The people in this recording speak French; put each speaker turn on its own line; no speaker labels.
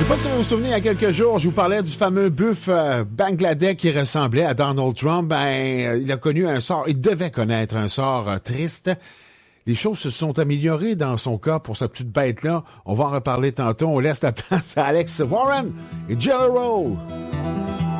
sais pas si vous vous souvenez, il y a quelques jours, je vous parlais du fameux buff bangladais qui ressemblait à Donald Trump. Il a connu un sort, il devait connaître un sort triste. Les choses se sont améliorées dans son cas pour cette petite bête-là. On va en reparler tantôt. On laisse la place à Alex Warren et Jello Roll.